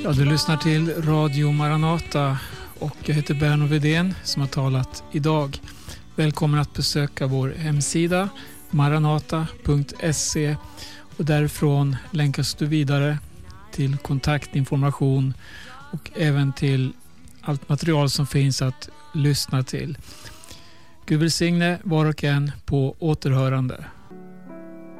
Ja, du lyssnar till Radio Maranata och jag heter Berno Vedén som har talat idag. Välkommen att besöka vår hemsida maranata.se och därifrån länkas du vidare till kontaktinformation och även till allt material som finns att lyssna till. Gud välsigne var och en på återhörande.